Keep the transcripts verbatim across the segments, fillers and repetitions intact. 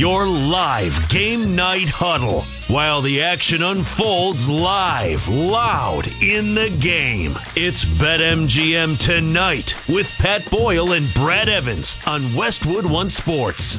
your live game night huddle while the action unfolds live, loud in the game. It's BetMGM Tonight with Pat Boyle and Brad Evans on Westwood One Sports.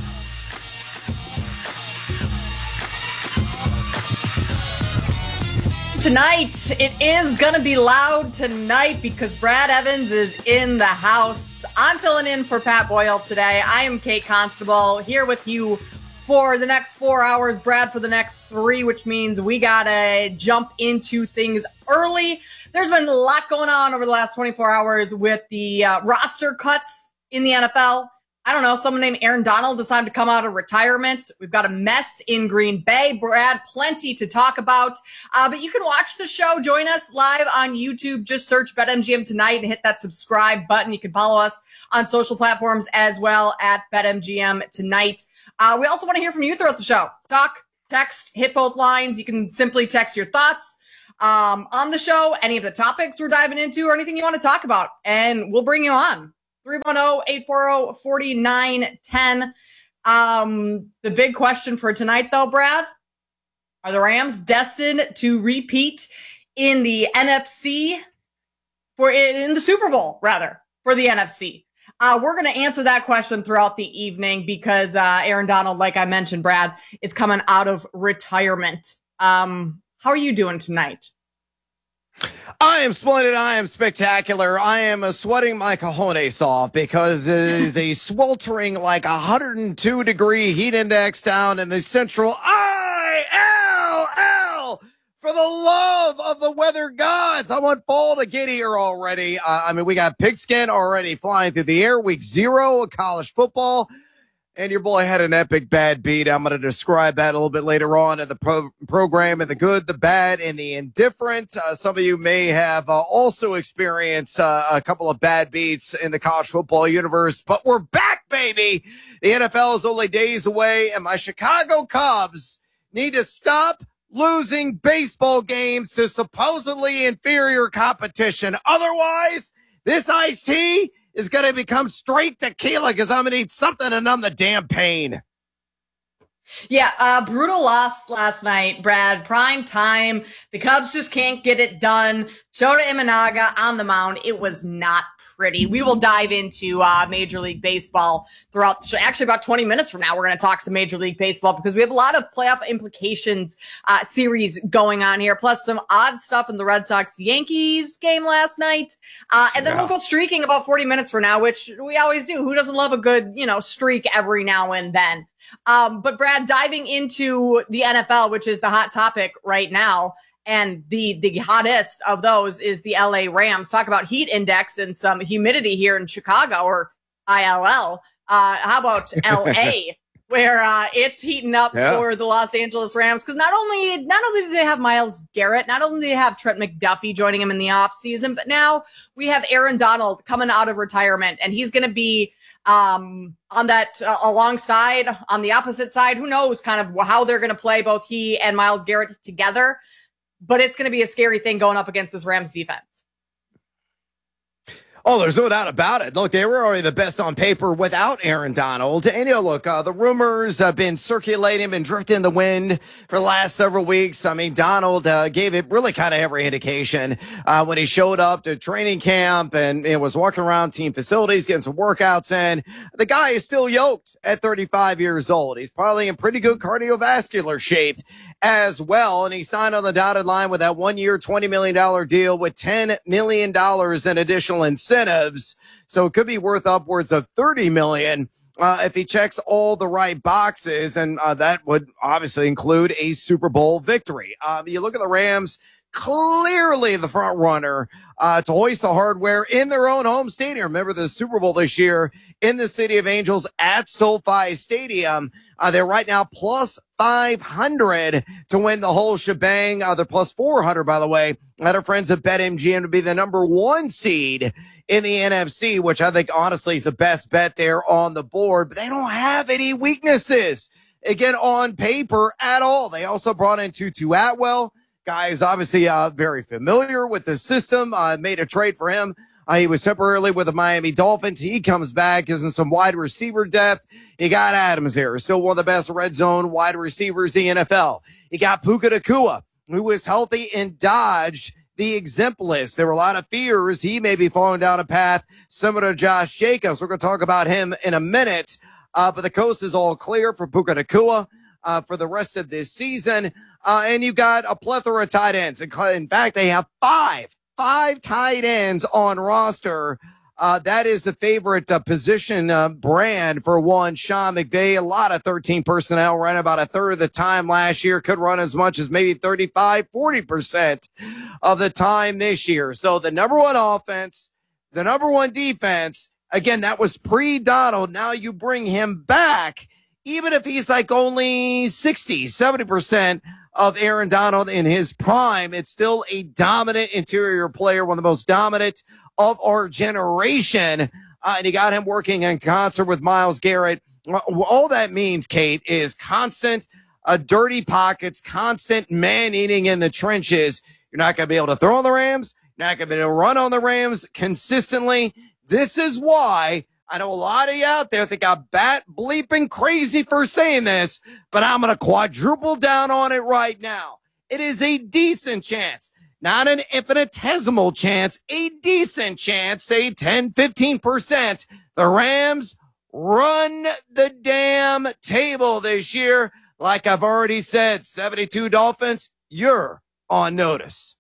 Tonight, it is going to be loud tonight because Brad Evans is in the house. I'm filling in for Pat Boyle today. I am Kate Constable here with you for the next four hours, Brad for the next three, which means we got to jump into things early. There's been a lot going on over the last twenty-four hours with the uh, roster cuts in the N F L. I don't know, someone named Aaron Donald decided to come out of retirement. We've got a mess in Green Bay. Brad, plenty to talk about. Uh, but you can watch the show. Join us live on YouTube. Just search BetMGM Tonight and hit that subscribe button. You can follow us on social platforms as well at BetMGM Tonight. Uh, we also want to hear from you throughout the show. Talk, text, hit both lines. You can simply text your thoughts um, on the show, any of the topics we're diving into, or anything you want to talk about, and we'll bring you on. three one zero, eight four zero, four nine one zero. Um, the big question for tonight, though, Brad, are the Rams destined to repeat in the N F C, for in the Super Bowl, rather, for the N F C? Uh, we're going to answer that question throughout the evening because uh, Aaron Donald, like I mentioned, Brad, is coming out of retirement. Um, how are you doing tonight? I am splendid. I am spectacular. I am uh, sweating my cojones off because it is a sweltering like one hundred two degree heat index down in the central I L L. For the love of the weather gods, I want fall to get here already. Uh, I mean, we got pigskin already flying through the air. Week zero of college football. And your boy had an epic bad beat. I'm going to describe that a little bit later on in the pro- program, and the good, the bad, and the indifferent. Uh, some of you may have uh, also experienced uh, a couple of bad beats in the college football universe, but we're back, baby. The N F L is only days away, and my Chicago Cubs need to stop losing baseball games to supposedly inferior competition. Otherwise, this iced tea is going to become straight tequila because I'm going to need something to numb the damn pain. Yeah, uh, brutal loss last night, Brad. Prime time. The Cubs just can't get it done. Shota Imanaga on the mound. It was not pretty. We will dive into uh, Major League Baseball throughout the show. Actually, about twenty minutes from now, we're going to talk some Major League Baseball because we have a lot of playoff implications uh, series going on here, plus some odd stuff in the Red Sox-Yankees game last night. Uh, and then yeah. we'll go streaking about forty minutes from now, which we always do. Who doesn't love a good, you know, streak every now and then? Um, but Brad, diving into the N F L, which is the hot topic right now, and the, the hottest of those is the L A Rams. Talk about heat index and some humidity here in Chicago, or I L L. Uh, how about L A, where uh, it's heating up yeah. for the Los Angeles Rams? Because not only not only do they have Myles Garrett, not only do they have Trent McDuffie joining him in the offseason, but now we have Aaron Donald coming out of retirement, and he's going to be um, on that uh, alongside, on the opposite side. Who knows kind of how they're going to play, both he and Myles Garrett together. But it's going to be a scary thing going up against this Rams defense. Oh, there's no doubt about it. Look, they were already the best on paper without Aaron Donald. And, you know, look, uh, the rumors have been circulating, been drifting in the wind for the last several weeks. I mean, Donald uh, gave it really kind of every indication uh, when he showed up to training camp and, and was walking around team facilities, getting some workouts in. The guy is still yoked at thirty-five years old. He's probably in pretty good cardiovascular shape as well. And he signed on the dotted line with that one-year, twenty million dollars deal with ten million dollars in additional incentives. Incentives, so it could be worth upwards of thirty million dollars uh, if he checks all the right boxes, and uh, that would obviously include a Super Bowl victory. Um, you look at the Rams, clearly the front runner uh, to hoist the hardware in their own home stadium. Remember the Super Bowl this year in the City of Angels at SoFi Stadium. Uh, they're right now plus five hundred to win the whole shebang. Uh, they're plus four hundred, by the way, at our friends at BetMGM to be the number one seed in the N F C, which I think honestly is the best bet there on the board. But they don't have any weaknesses, again, on paper at all. They also brought in Tutu Atwell. Guy is obviously uh, very familiar with the system, uh, made a trade for him Uh, he was temporarily with the Miami Dolphins. He comes back, gives him some wide receiver depth. You got Adams there, still one of the best red zone wide receivers in the N F L. You got Puka Nacua, who was healthy and dodged the exempt list. There were a lot of fears he may be falling down a path similar to Josh Jacobs. We're going to talk about him in a minute. Uh, but the coast is all clear for Puka Nacua uh, for the rest of this season. Uh, and you've got a plethora of tight ends. In fact, they have five, five tight ends on roster. Uh, that is a favorite uh, position uh, brand for one, Sean McVay. A lot of thirteen personnel, ran about a third of the time last year, could run as much as maybe thirty-five, forty percent of the time this year. So the number one offense, the number one defense, again, that was pre-Donald. Now you bring him back, even if he's like only sixty, seventy percent of Aaron Donald in his prime. It's still a dominant interior player, one of the most dominant of our generation. Uh, and you got him working in concert with Myles Garrett. All that means, Kate, is constant uh, dirty pockets, constant man-eating in the trenches. You're not going to be able to throw on the Rams. You're not going to be able to run on the Rams consistently. This is why I know a lot of you out there think I'm bat bleeping crazy for saying this, but I'm going to quadruple down on it right now. It is a decent chance. Not an infinitesimal chance, a decent chance, say ten, fifteen percent. The Rams run the damn table this year. Like I've already said, seventy-two Dolphins, you're on notice.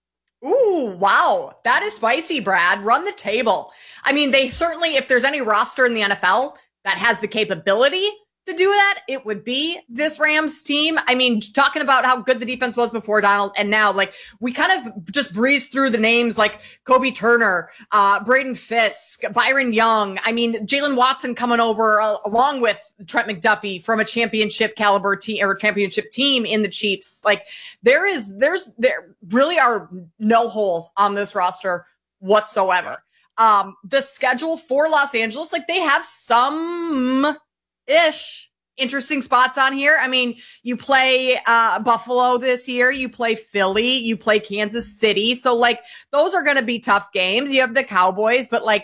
Ooh, wow. That is spicy, Brad. Run the table. I mean, they certainly, if there's any roster in the N F L that has the capability to do that, it would be this Rams team. I mean, talking about how good the defense was before Donald and now, like, we kind of just breezed through the names like Kobe Turner, uh, Braden Fisk, Byron Young. I mean, Jalen Watson coming over uh, along with Trent McDuffie from a championship caliber team or championship team in the Chiefs. Like, there is, there's, there really are no holes on this roster whatsoever. Um, the schedule for Los Angeles, like, they have some ish interesting spots on here. I mean, you play uh Buffalo this year, you play Philly, you play Kansas City. So like those are going to be tough games. You have the Cowboys, but like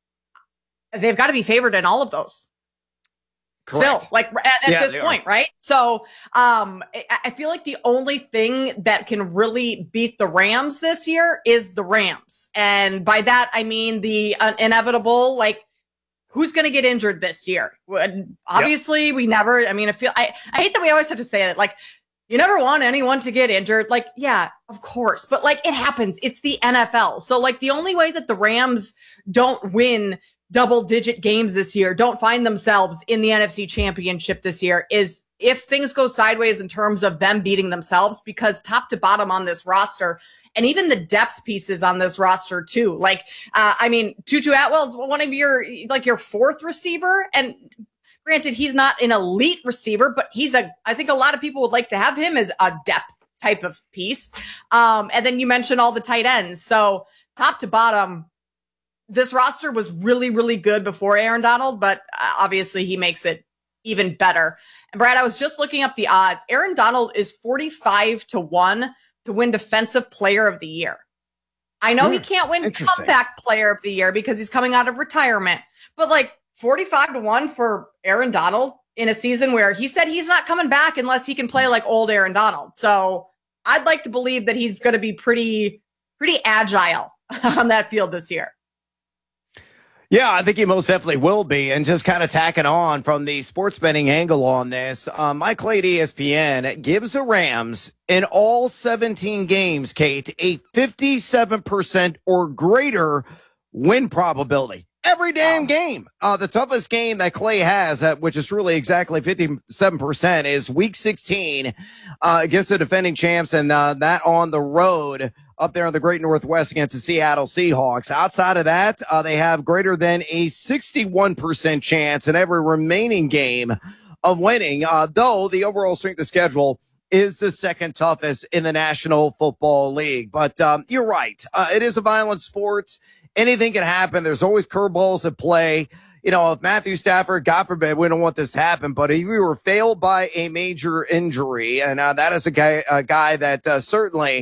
they've got to be favored in all of those. Correct. Still, like at, at yeah, this point, are. right? So um I, I feel like the only thing that can really beat the Rams this year is the Rams. And by that, I mean the uh, inevitable, like, who's going to get injured this year? Obviously, yep. we never, I mean, I feel, I, I hate that we always have to say it. Like, you never want anyone to get injured. Like, yeah, of course. But like, it happens. It's the N F L. So like, the only way that the Rams don't win double digit games this year, don't find themselves in the N F C Championship this year, is if things go sideways in terms of them beating themselves, because top to bottom on this roster, and even the depth pieces on this roster too. Like, uh, I mean, Tutu Atwell's one of your, like your fourth receiver. And granted, he's not an elite receiver, but he's a, I think a lot of people would like to have him as a depth type of piece. Um, and then you mentioned all the tight ends. So top to bottom, this roster was really, really good before Aaron Donald, but uh, obviously he makes it even better. And Brad, I was just looking up the odds. Aaron Donald is forty-five to one to win Defensive Player of the Year. I know mm, he can't win Comeback Player of the Year because he's coming out of retirement, but like forty-five to one for Aaron Donald in a season where he said he's not coming back unless he can play like old Aaron Donald. So I'd like to believe that he's going to be pretty, pretty agile on that field this year. Yeah, I think he most definitely will be. And just kind of tacking on from the sports betting angle on this, uh, Mike Clay at E S P N gives the Rams in all seventeen games, Kate, a fifty-seven percent or greater win probability. Every damn game. Uh, the toughest game that Clay has, uh, which is really exactly fifty-seven percent, is week sixteen uh, against the defending champs, and uh, that on the road up there in the Great Northwest against the Seattle Seahawks. Outside of that, uh, they have greater than a sixty-one percent chance in every remaining game of winning, uh, though the overall strength of schedule is the second toughest in the National Football League. But um, you're right. Uh, it is a violent sport. Anything can happen. There's always curveballs at play. You know, if Matthew Stafford, God forbid, we don't want this to happen, but if you were failed by a major injury, and uh, that is a guy, a guy that uh, certainly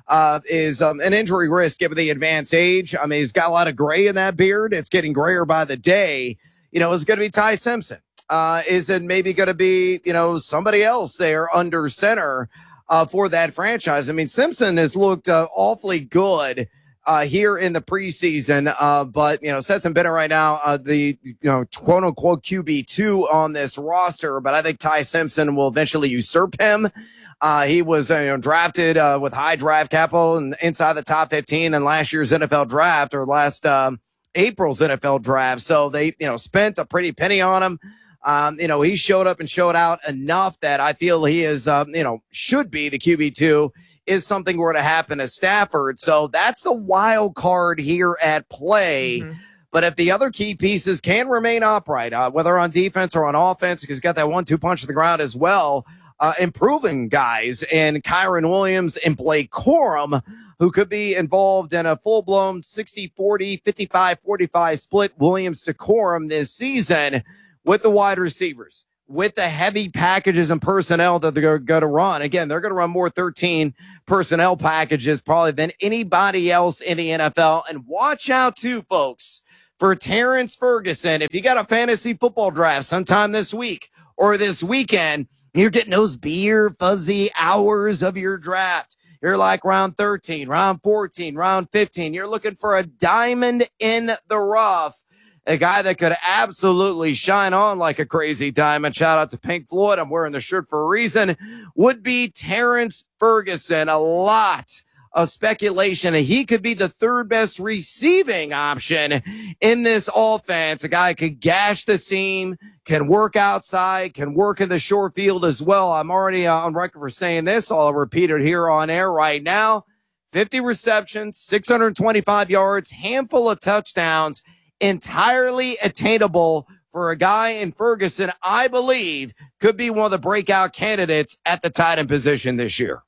uh, is um, an injury risk given the advanced age. I mean, he's got a lot of gray in that beard. It's getting grayer by the day. You know, is it going to be Ty Simpson? Uh, is it maybe going to be, you know, somebody else there under center uh, for that franchise? I mean, Simpson has looked uh, awfully good uh, here in the preseason, uh, but, you know, Stetson Bennett right now, uh, the, you know, quote unquote Q B two on this roster, but I think Ty Simpson will eventually usurp him. Uh, he was, uh, you know, drafted uh, with high draft capital and inside the top fifteen in last year's N F L draft or last um, April's N F L draft. So they, you know, spent a pretty penny on him. Um, you know, he showed up and showed out enough that I feel he is, um, you know, should be the Q B two if something were to happen to Stafford. So that's the wild card here at play. Mm-hmm. But if the other key pieces can remain upright, uh, whether on defense or on offense, because he's got that one two punch to the ground as well, uh, improving guys in Kyron Williams and Blake Corum, who could be involved in a full-blown sixty forty, fifty-five forty-five split Williams to Corum this season with the wide receivers, with the heavy packages and personnel that they're going to run. Again, they're going to run more thirteen personnel packages probably than anybody else in the N F L. And watch out too, folks, for Terrence Ferguson. If you got a fantasy football draft sometime this week or this weekend, you're getting those beer fuzzy hours of your draft. You're like round thirteen, round fourteen, round fifteen. You're looking for a diamond in the rough. A guy that could absolutely shine on like a crazy diamond. Shout out to Pink Floyd. I'm wearing the shirt for a reason. Would be Terrence Ferguson. A lot of speculation. He could be the third best receiving option in this offense. A guy could gash the seam, can work outside, can work in the short field as well. I'm already on record for saying this. I'll repeat it here on air right now. fifty receptions, six hundred twenty-five yards, handful of touchdowns. Entirely attainable for a guy in Ferguson, I believe, could be one of the breakout candidates at the tight end position this year.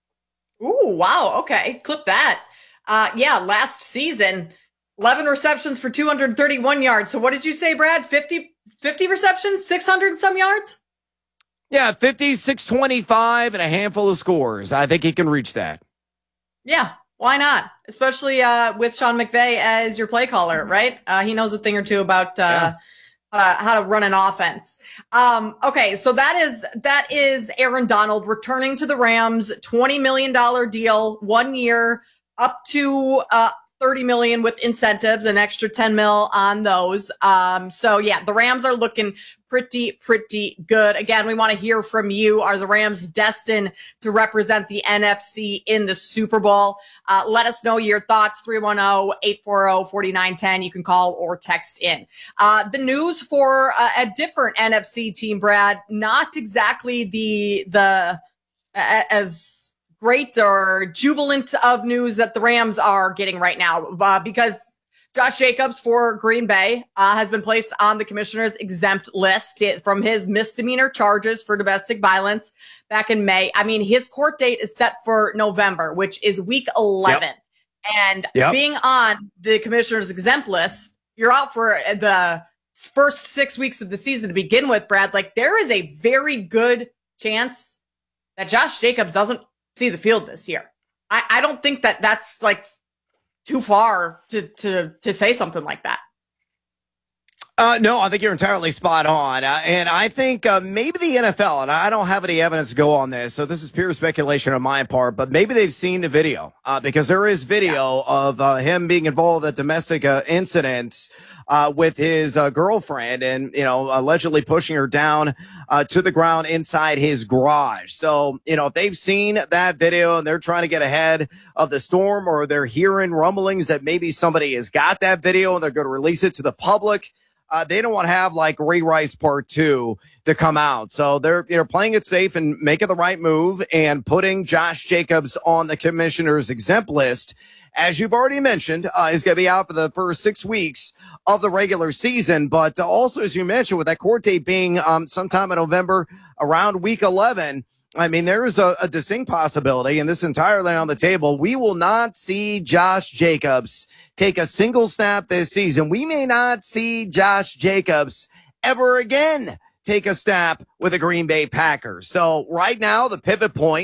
Ooh, wow. Okay. Clip that. Uh, yeah, last season, eleven receptions for two hundred thirty-one yards. So what did you say, Brad? fifty, fifty receptions, six hundred some yards? Yeah, fifty, six twenty-five, and a handful of scores. I think he can reach that. Yeah. Why not? Especially uh, with Sean McVay as your play caller, right? Uh, he knows a thing or two about uh, yeah. uh, how to run an offense. Um, okay, so that is that is Aaron Donald returning to the Rams, twenty million dollars deal, one year, up to uh, thirty million dollars with incentives, an extra ten mil on those. Um, so yeah, the Rams are looking pretty, pretty good. Again, we want to hear from you. Are the Rams destined to represent the N F C in the Super Bowl? Uh, let us know your thoughts, three one zero, eight four zero, four nine one zero. You can call or text in. Uh, the news for uh, a different N F C team, Brad, not exactly the, the, uh, as great or jubilant of news that the Rams are getting right now, uh, because Josh Jacobs for Green Bay uh, has been placed on the commissioner's exempt list from his misdemeanor charges for domestic violence back in May. I mean, his court date is set for November, which is week eleven. Yep. And yep. being on the commissioner's exempt list, you're out for the first six weeks of the season to begin with, Brad. Like, there is a very good chance that Josh Jacobs doesn't see the field this year. I, I don't think that that's like too far to, to, to say something like that. Uh, no, I think you're entirely spot on. Uh, and I think uh, maybe the N F L, and I don't have any evidence to go on this, so this is pure speculation on my part, but maybe they've seen the video uh, because there is video yeah. of uh, him being involved in domestic uh, incidents uh, with his uh, girlfriend and, you know, allegedly pushing her down uh, to the ground inside his garage. So, you know, if they've seen that video and they're trying to get ahead of the storm, or they're hearing rumblings that maybe somebody has got that video and they're going to release it to the public, Uh, they don't want to have like Ray Rice part two to come out. So they're, you know, playing it safe and making the right move and putting Josh Jacobs on the commissioner's exempt list. As you've already mentioned, uh, he's going to be out for the first six weeks of the regular season. But uh, also, as you mentioned, with that court date being um, sometime in November around week eleven, I mean, there is a, a distinct possibility, and this entirely on the table. We will not see Josh Jacobs take a single snap this season. We may not see Josh Jacobs ever again take a snap with the Green Bay Packers. So right now, the pivot point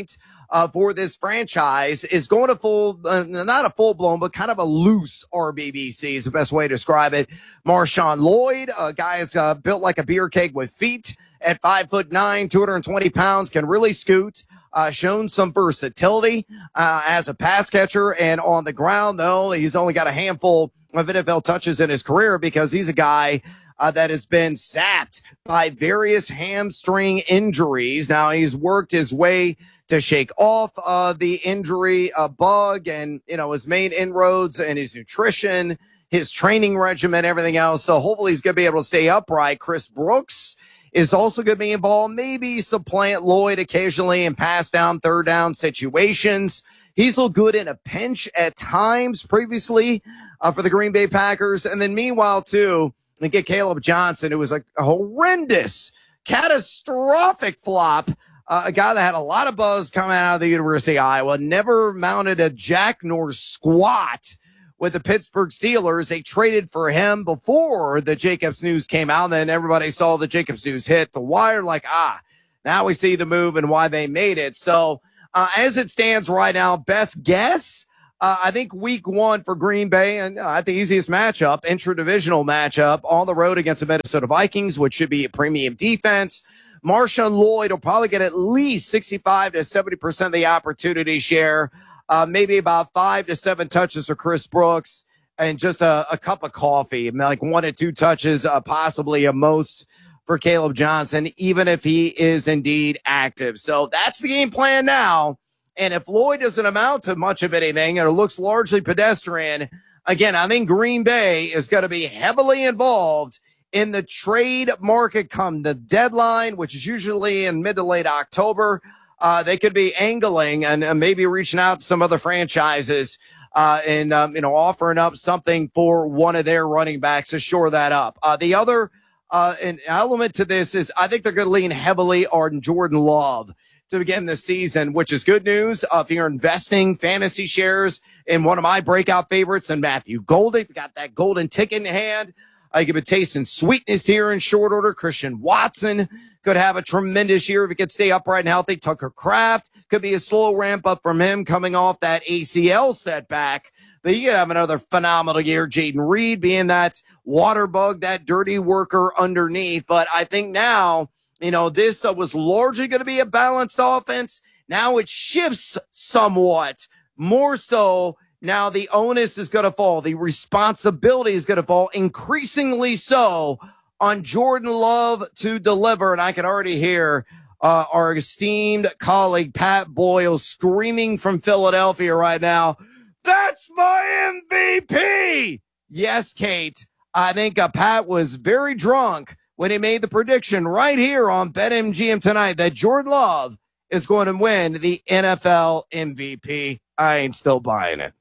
uh, for this franchise is going to full, uh, not a full blown, but kind of a loose R B B C is the best way to describe it. Marshawn Lloyd, a guy is uh, built like a beer keg with feet at five foot nine, two hundred twenty pounds, can really scoot. Uh, shown some versatility uh, as a pass catcher, and on the ground, though, he's only got a handful of N F L touches in his career because he's a guy uh, that has been sapped by various hamstring injuries. Now, he's worked his way to shake off uh, the injury uh, bug and, you know, his main inroads and his nutrition, his training regimen, everything else. So hopefully he's going to be able to stay upright. Chris Brooks is also going to be involved, maybe supplant Lloyd occasionally in pass down, third down situations. He's looked good in a pinch at times previously uh, for the Green Bay Packers. And then meanwhile, too, we get Caleb Johnson, who was a, a horrendous, catastrophic flop, uh, a guy that had a lot of buzz coming out of the University of Iowa, never mounted a jack nor squat with the Pittsburgh Steelers. They traded for him before the Jacobs news came out. And then everybody saw the Jacobs news hit the wire like, ah, now we see the move and why they made it. So uh, as it stands right now, best guess, uh, I think week one for Green Bay, and uh, at the easiest matchup, intra-divisional matchup on the road against the Minnesota Vikings, which should be a premium defense. Marshawn Lloyd will probably get at least sixty-five to seventy percent of the opportunity share. Uh, maybe about five to seven touches for Chris Brooks and just a, a cup of coffee. I mean, like one to two touches, uh, possibly a most for Caleb Johnson, even if he is indeed active. So that's the game plan now. And if Lloyd doesn't amount to much of anything and it looks largely pedestrian, again, I think Green Bay is going to be heavily involved in the trade market come the deadline, which is usually in mid to late October. Uh, they could be angling and uh, maybe reaching out to some other franchises uh, and, um, you know, offering up something for one of their running backs to shore that up. Uh, the other uh, an element to this is I think they're going to lean heavily on Jordan Love to begin the season, which is good news. Uh, if you're investing fantasy shares in one of my breakout favorites and Matthew Golden, if you got that golden ticket in hand, Uh, you could be tasting sweetness here in short order. Christian Watson could have a tremendous year if he could stay upright and healthy. Tucker Kraft could be a slow ramp up from him coming off that A C L setback. But you could have another phenomenal year. Jaden Reed being that water bug, that dirty worker underneath. But I think now, you know, this uh, was largely going to be a balanced offense. Now it shifts somewhat more so. Now the onus is going to fall. The responsibility is going to fall increasingly so on Jordan Love to deliver. And I can already hear uh, our esteemed colleague Pat Boyle screaming from Philadelphia right now, "That's my M V P!" Yes, Kate. I think uh, Pat was very drunk when he made the prediction right here on BetMGM tonight that Jordan Love is going to win the N F L M V P. I ain't still buying it.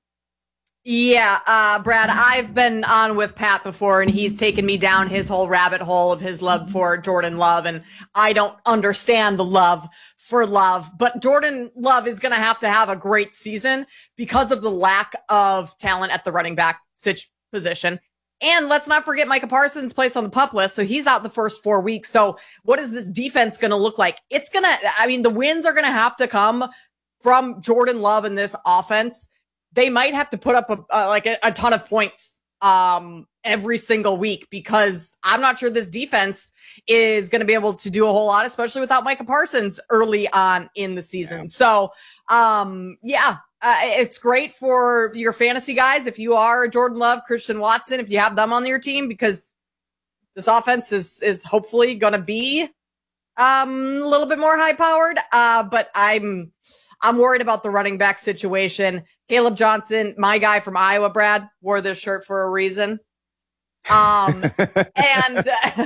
Yeah, uh, Brad, I've been on with Pat before, and he's taken me down his whole rabbit hole of his love for Jordan Love, and I don't understand the love for Love, but Jordan Love is going to have to have a great season because of the lack of talent at the running back position. And let's not forget Micah Parsons placed on the PUP list, so he's out the first four weeks. So what is this defense going to look like? It's going to, I mean, the wins are going to have to come from Jordan Love in this offense. They might have to put up a, uh, like a, a ton of points um, every single week because I'm not sure this defense is going to be able to do a whole lot, especially without Micah Parsons early on in the season. Yeah. So, um, yeah, uh, it's great for your fantasy guys. If you are Jordan Love, Christian Watson, if you have them on your team, because this offense is, is hopefully going to be um, a little bit more high powered. Uh, but I'm, I'm worried about the running back situation. Caleb Johnson, my guy from Iowa, Brad, wore this shirt for a reason. Um, and,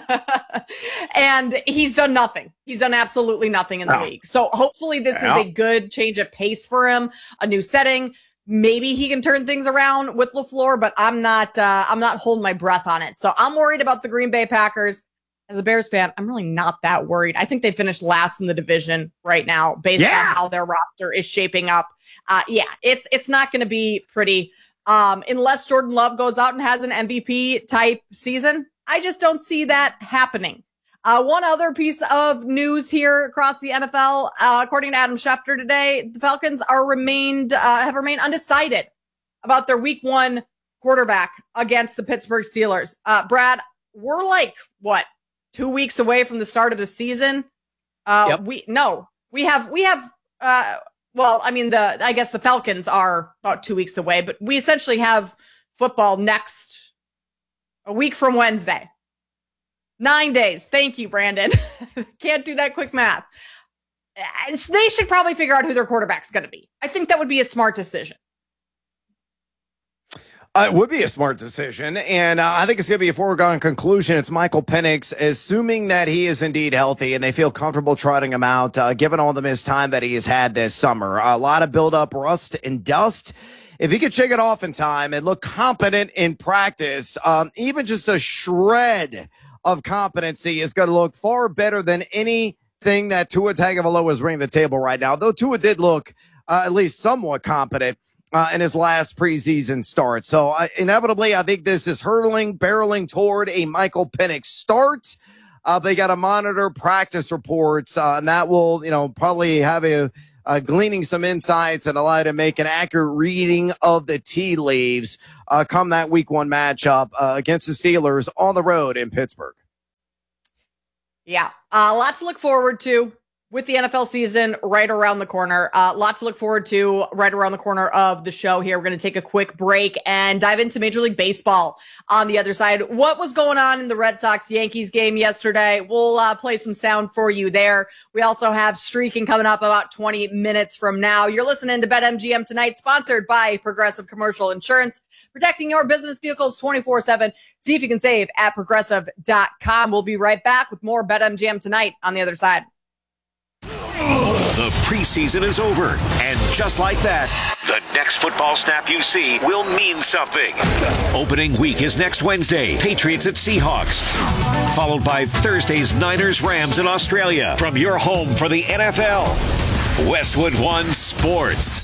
and he's done nothing. He's done absolutely nothing in the oh. league. So hopefully this yeah. is a good change of pace for him, a new setting. Maybe he can turn things around with LaFleur, but I'm not, uh, I'm not holding my breath on it. So I'm worried about the Green Bay Packers. As a Bears fan, I'm really not that worried. I think they finished last in the division right now based yeah. on how their roster is shaping up. Uh, yeah, it's it's not going to be pretty um, unless Jordan Love goes out and has an M V P type season. I just don't see that happening. Uh, one other piece of news here across the N F L, uh, according to Adam Schefter today, the Falcons are remained, uh, have remained undecided about their week one quarterback against the Pittsburgh Steelers. Uh, Brad, we're like, what, two weeks away from the start of the season? Uh, yep. we, no, we have, we have, uh, well, I mean, the, I guess the Falcons are about two weeks away, but we essentially have football next, a week from Wednesday. Nine days. Thank you, Brandon. Can't do that quick math. They should probably figure out who their quarterback's going to be. I think that would be a smart decision. Uh, it would be a smart decision, and uh, I think it's going to be a foregone conclusion. It's Michael Penix, assuming that he is indeed healthy and they feel comfortable trotting him out, uh, given all the missed time that he has had this summer. A lot of build-up rust and dust. If he could shake it off in time and look competent in practice, um, even just a shred of competency is going to look far better than anything that Tua Tagovailoa is bringing to the table right now, though Tua did look uh, at least somewhat competent Uh, in his last preseason start. So uh, inevitably, I think this is hurtling, barreling toward a Michael Penix start. Uh, they got to monitor practice reports, uh, and that will, you know, probably have a, uh, gleaning some insights and allow you to make an accurate reading of the tea leaves uh, come that week one matchup uh, against the Steelers on the road in Pittsburgh. Yeah, uh, lots to look forward to with the N F L season right around the corner. Uh, lots to look forward to right around the corner of the show here. We're going to take a quick break and dive into Major League Baseball on the other side. What was going on in the Red Sox-Yankees game yesterday? We'll uh, play some sound for you there. We also have Streaking coming up about twenty minutes from now. You're listening to BetMGM Tonight, sponsored by Progressive Commercial Insurance, protecting your business vehicles twenty-four seven. See if you can save at progressive dot com. We'll be right back with more BetMGM Tonight on the other side. The preseason is over, and just like that, the next football snap you see will mean something. Opening week is next Wednesday, Patriots at Seahawks, followed by Thursday's Niners Rams in Australia. From your home for the N F L, Westwood One Sports.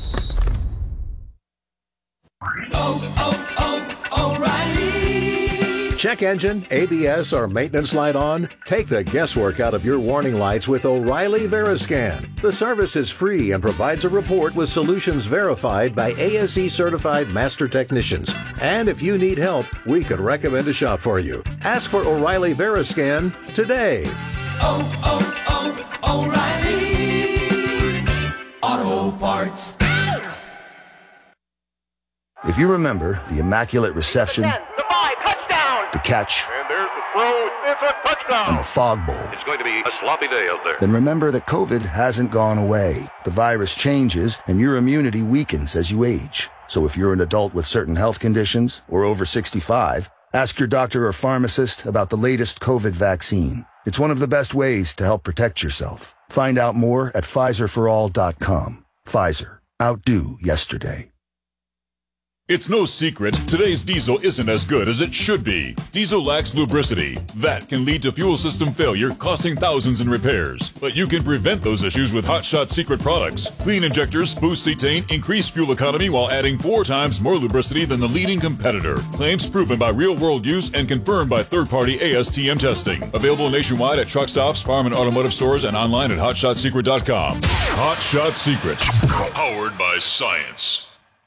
Oh, oh, oh, O'Reilly. Check engine, A B S, or maintenance light on? Take the guesswork out of your warning lights with O'Reilly Veriscan. The service is free and provides a report with solutions verified by A S E certified master technicians. And if you need help, we could recommend a shop for you. Ask for O'Reilly Veriscan today. Oh, oh, oh, O'Reilly Auto Parts. If you remember the immaculate reception, the catch, and there's the throw. It's a touchdown. and the fog bowl, It's going to be a sloppy day out there. then remember that COVID hasn't gone away. The virus changes and your immunity weakens as you age. So if you're an adult with certain health conditions or over sixty-five, ask your doctor or pharmacist about the latest COVID vaccine. It's one of the best ways to help protect yourself. Find out more at Pfizer for all dot com. Pfizer. Outdo yesterday. It's no secret, today's diesel isn't as good as it should be. Diesel lacks lubricity. That can lead to fuel system failure, costing thousands in repairs. But you can prevent those issues with Hot Shot Secret products. Clean injectors boost cetane, increase fuel economy while adding four times more lubricity than the leading competitor. Claims proven by real-world use and confirmed by third-party A S T M testing. Available nationwide at truck stops, farm and automotive stores, and online at hot shot secret dot com. Hot Shot Secret. Powered by science.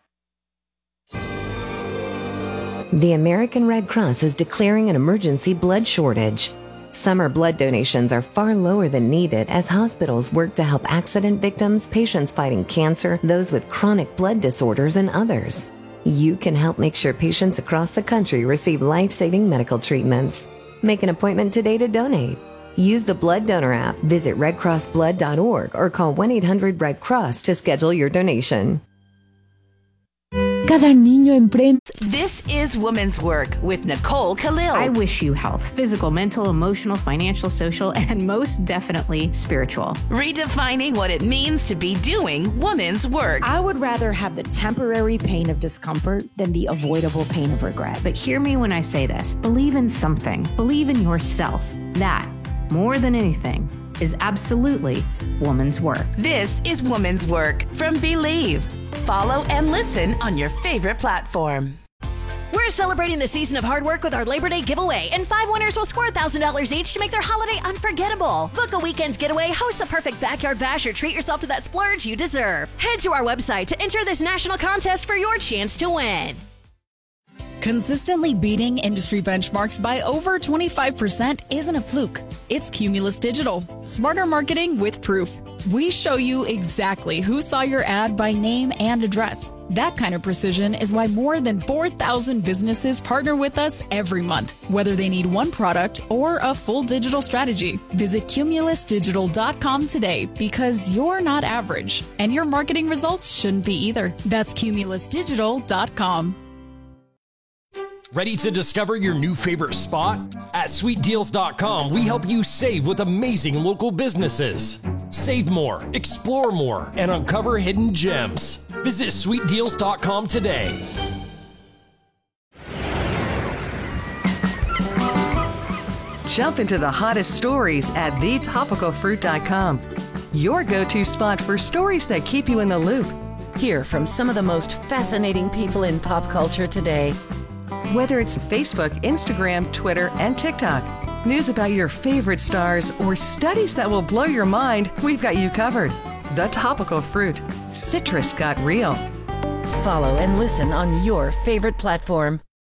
The American Red Cross is declaring an emergency blood shortage. Summer blood donations are far lower than needed as hospitals work to help accident victims, patients fighting cancer, those with chronic blood disorders, and others. You can help make sure patients across the country receive life-saving medical treatments. Make an appointment today to donate. Use the Blood Donor app, visit red cross blood dot org, or call one eight hundred red cross to schedule your donation. Cada niño emprende. This is Women's Work with Nicole Khalil. I wish you health, physical, mental, emotional, financial, social, and most definitely spiritual. Redefining what it means to be doing women's work. I would rather have the temporary pain of discomfort than the avoidable pain of regret. But hear me when I say this. Believe in something. Believe in yourself. That, more than anything, is absolutely woman's work. This is Woman's Work from Believe. Follow and listen on your favorite platform. We're celebrating the season of hard work with our Labor Day giveaway, and five winners will score one thousand dollars each to make their holiday unforgettable. Book a weekend getaway, host the perfect backyard bash, or treat yourself to that splurge you deserve. Head to our website to enter this national contest for your chance to win. Consistently beating industry benchmarks by over twenty-five percent isn't a fluke. It's Cumulus Digital. Smarter marketing with proof. We show you exactly who saw your ad by name and address. That kind of precision is why more than four thousand businesses partner with us every month, whether they need one product or a full digital strategy. Visit cumulus digital dot com today, because you're not average, and your marketing results shouldn't be either. That's cumulus digital dot com. Ready to discover your new favorite spot? At sweet deals dot com, we help you save with amazing local businesses. Save more, explore more, and uncover hidden gems. Visit sweet deals dot com today. Jump into the hottest stories at the topical fruit dot com. Your go-to spot for stories that keep you in the loop. Hear from some of the most fascinating people in pop culture today. Whether it's Facebook, Instagram, Twitter, and TikTok, news about your favorite stars, or studies that will blow your mind, we've got you covered. The Topical Fruit. Citrus got real. Follow and listen on your favorite platform.